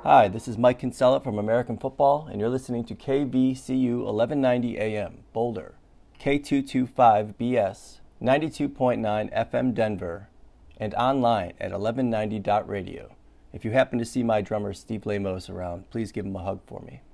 Hi, this is Mike Kinsella from American Football, and you're listening to KVCU 1190 AM, Boulder, K225BS, 92.9 FM Denver, and online at 1190.radio. If you happen to see my drummer Steve Lamos around, please give him a hug for me.